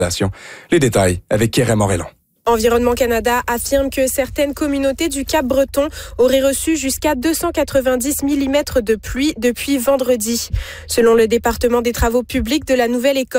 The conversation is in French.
Les détails avec Kerem Morelan. Environnement Canada affirme que certaines communautés du Cap-Breton auraient reçu jusqu'à 290 mm de pluie depuis vendredi. Selon le département des travaux publics de la Nouvelle-Écosse,